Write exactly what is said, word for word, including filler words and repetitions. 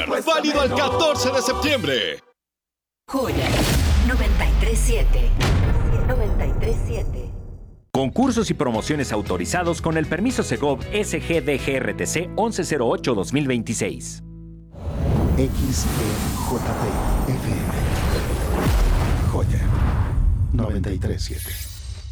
Válido al catorce de septiembre. Joya noventa y tres siete. noventa y tres siete. Concursos y promociones autorizados con el permiso Segov S G D G R T C once cero ocho dos mil veintiséis. X E J P F M. Joya noventa y tres siete.